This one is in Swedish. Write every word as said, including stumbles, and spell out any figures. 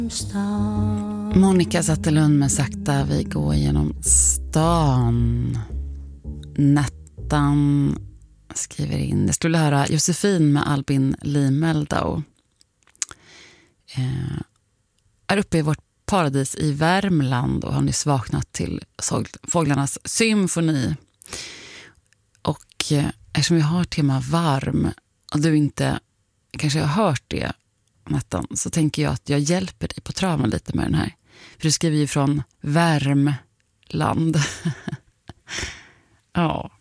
Monica Zetterlund med Sakta vi går genom stan. Nettan skriver in. Det skulle höra Josefin med Albin Limeldau. Eh, är uppe i vårt paradis i Värmland och har nyss vaknat till fåglarnas symfoni. Och eh, eftersom vi har tema varm och du inte kanske har hört det, Nettan, så tänker jag att jag hjälper dig på traven lite med den här. För du skriver ju från Värmland. Ja.